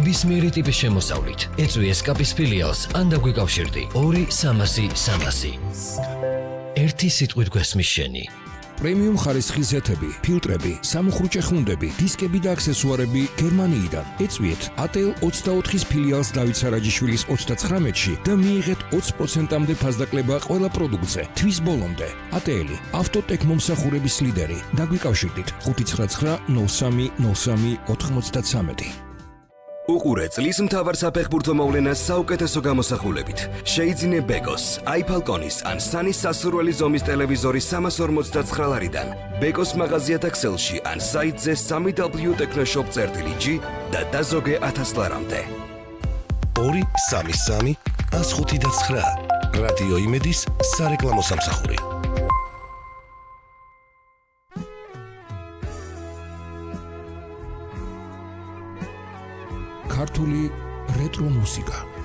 ნებისმიერი ტიპის შემოსავლით. ეწვი ესკაპის ფილიალს ან დაგვიკავშირდი 2-300-300. ერთი სიტყვით გვესმის შენი. პრემიუმ ხარისხის ზეთები, ფილტრები, სამუხრუჭე ხუნდები, დისკები და აქსესუარები გერმანიიდან. ეწვიეთ ATL 24-ის ფილიალს დავით სარაჯიშვილის 39-ში და მიიღეთ 20%-მდე ფასდაკლება ყველა პროდუქტზე. თვის ბოლომდე. ATL ავტოტექ მომსახურების ლიდერი. დაგვიკავშირდით 599 03 03 93. უყურე წლის მთავარ საფეხბურთო მოვლენას საუკეთესო გამოსახულებით. შეიძინე ბეკოს, iFalconis ან სანის სასურველი ზომის ტელევიზორი 349 ლარიდან. ბეკოს მაღაზიათა ქსელში ან საიტზე www.technoshop.g და დაზოგე 1000 ლარამდე. 233 159 რადიო იმედის სარეკლამო სამსახური. ქართული რეტრო მუსიკა.